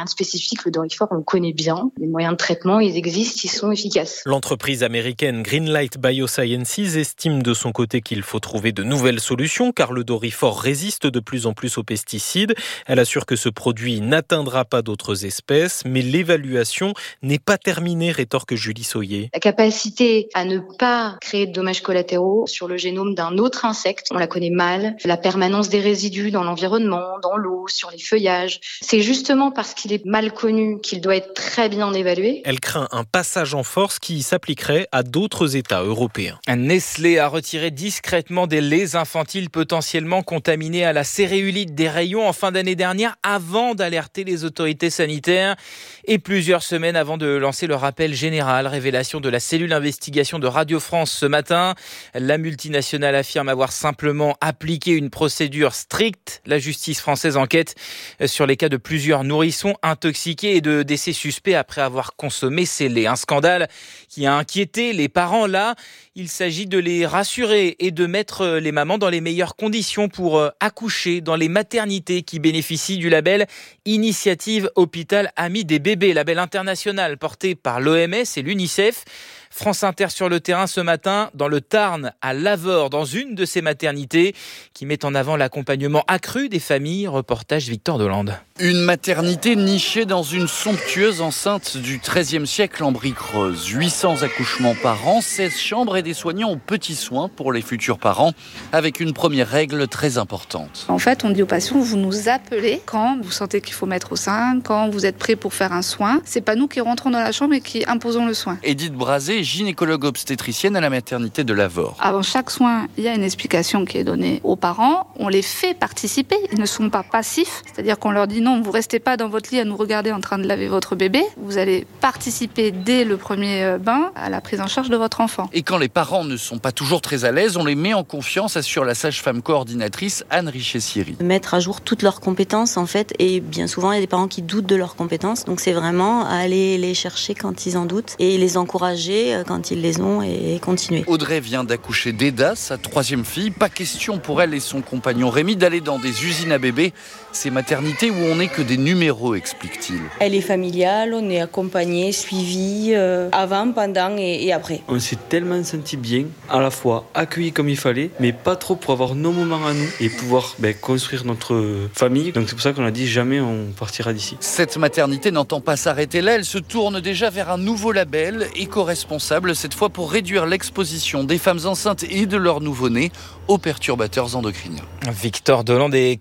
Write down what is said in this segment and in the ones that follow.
rien de spécifique. Le Doryphore, on le connaît bien. Les moyens de traitement, ils existent, ils sont efficaces. L'entreprise américaine Greenlight Biosciences estime de son côté qu'il faut trouver de nouvelles solutions car le Doryphore résiste de plus en plus aux pesticides. Elle assure que ce produit n'atteindra pas d'autres espèces, mais l'évaluation n'est pas terminée, rétorque Julie Sauyer. La capacité à ne pas créer de dommages collatéraux sur le génome d'un autre insecte, on la connaît mal. La permanence des résidus dans l'environnement, dans l'eau, sur les feuillages. C'est justement parce qu'il est mal connu qu'il doit être très bien évalué. Elle craint un passage en force qui s'appliquerait à d'autres États européens. Nestlé a retiré discrètement des laits infantiles potentiellement contaminés à la céréulite des rayons en fin d'année dernière avant d'alerter les autorités sanitaires et plusieurs semaines avant de lancer le rappel général. Révélation de la cellule investigation de Radio France ce matin. La multinationale affirme avoir simplement appliqué une procédure stricte. La justice française enquête sur les cas de plusieurs nourrissons intoxiqués et de décès suspects après avoir consommé ces laits. Un scandale qui a inquiété les parents. Là, il s'agit de les rassurer et de mettre les mamans dans les meilleures conditions pour accoucher dans les maternités qui bénéficient du label Initiative Hôpital Ami des bébés, label international porté par l'OMS et l'UNICEF. France Inter sur le terrain ce matin, dans le Tarn, à Lavore, dans une de ces maternités qui met en avant l'accompagnement accru des familles. Reportage Victor Delande. Une maternité nichée dans une somptueuse enceinte du XIIIe siècle en briques roses. 800 accouchements par an, 16 chambres et des soignants aux petits soins pour les futurs parents, avec une première règle très importante. En fait, on dit aux patients, vous nous appelez quand vous sentez qu'il faut mettre au sein, quand vous êtes prêt pour faire un soin. C'est pas nous qui rentrons dans la chambre et qui imposons le soin. Edith Brazé, gynécologue obstétricienne à la maternité de Lavore. Avant chaque soin, il y a une explication qui est donnée aux parents. On les fait participer. Ils ne sont pas passifs. C'est-à-dire qu'on leur dit non, vous restez pas dans votre lit à nous regarder en train de laver votre bébé. Vous allez participer dès le premier bain à la prise en charge de votre enfant. Et quand les parents ne sont pas toujours très à l'aise, on les met en confiance, assure la sage-femme coordinatrice Anne Richer-Siri. Mettre à jour toutes leurs compétences en fait, et bien souvent il y a des parents qui doutent de leurs compétences. Donc c'est vraiment aller les chercher quand ils en doutent et les encourager quand ils les ont et continuer. Audrey vient d'accoucher d'Eda, sa troisième fille. Pas question pour elle et son compagnon Rémi d'aller dans des usines à bébés. Ces maternités où on n'est que des numéros, explique-t-il. Elle est familiale, on est accompagné, suivi avant, pendant et après. On s'est tellement senti bien, à la fois accueillis comme il fallait, mais pas trop pour avoir nos moments à nous et pouvoir construire notre famille. Donc c'est pour ça qu'on a dit jamais on partira d'ici. Cette maternité n'entend pas s'arrêter là, elle se tourne déjà vers un nouveau label, éco-responsable, cette fois pour réduire l'exposition des femmes enceintes et de leurs nouveau-nés aux perturbateurs endocriniens. Victor Delande et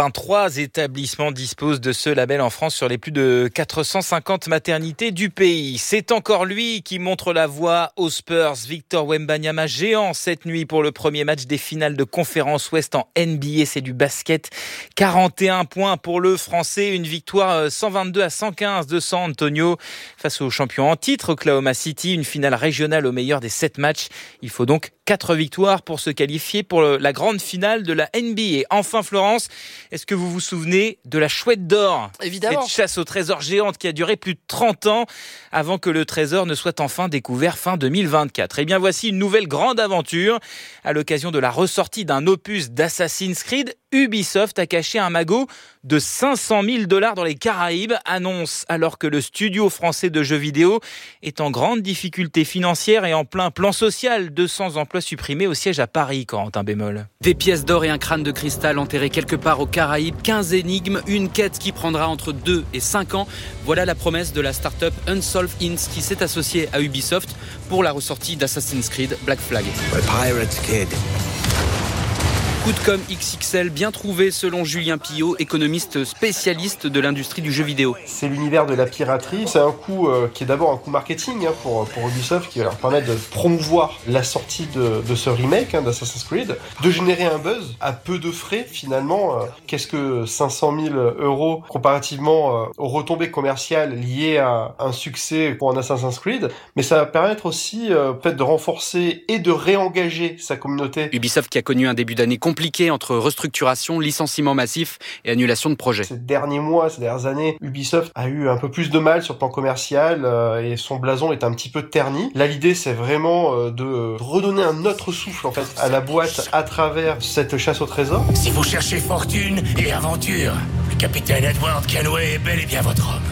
83 établissements disposent de ce label en France sur les plus de 450 maternités du pays. C'est encore lui qui montre la voie aux Spurs. Victor Wembanyama, géant cette nuit pour le premier match des finales de conférence Ouest en NBA. C'est du basket. 41 points pour le Français. Une victoire 122-115 de San Antonio face au champion en titre Oklahoma City. Une finale régionale au meilleur des 7 matchs. Il faut donc 4 victoires pour se qualifier pour la grande finale de la NBA. Enfin Florence, est-ce que vous vous souvenez de la Chouette d'Or ? Évidemment. Cette chasse au trésor géante qui a duré plus de 30 ans avant que le trésor ne soit enfin découvert fin 2024. Eh bien voici une nouvelle grande aventure. À l'occasion de la ressortie d'un opus d'Assassin's Creed, Ubisoft a caché un magot de 500 000 $ dans les Caraïbes, annonce alors que le studio français de jeux vidéo est en grande difficulté financière et en plein plan social. 200 emplois supprimés au siège à Paris, Corentin Bémol. Des pièces d'or et un crâne de cristal enterrés quelque part aux Caraïbes, 15 énigmes, une quête qui prendra entre 2 et 5 ans. Voilà la promesse de la start-up Unsolved Hints qui s'est associée à Ubisoft pour la ressortie d'Assassin's Creed Black Flag. Pirates Kid. Coup de com' XXL bien trouvé selon Julien Pillot, économiste spécialiste de l'industrie du jeu vidéo. C'est l'univers de la piraterie. C'est un coup qui est d'abord un coup marketing pour Ubisoft qui va leur permettre de promouvoir la sortie de ce remake d'Assassin's Creed, de générer un buzz à peu de frais finalement. Qu'est-ce que 500 000 € comparativement aux retombées commerciales liées à un succès pour un Assassin's Creed, mais ça va permettre aussi peut-être de renforcer et de réengager sa communauté. Ubisoft qui a connu un début d'année compliqué entre restructuration, licenciement massif et annulation de projets. Ces derniers mois, ces dernières années, Ubisoft a eu un peu plus de mal sur le plan commercial et son blason est un petit peu terni. Là, l'idée, c'est vraiment de redonner un autre souffle en fait à la boîte à travers cette chasse au trésor. Si vous cherchez fortune et aventure, le capitaine Edward Kenway est bel et bien votre homme.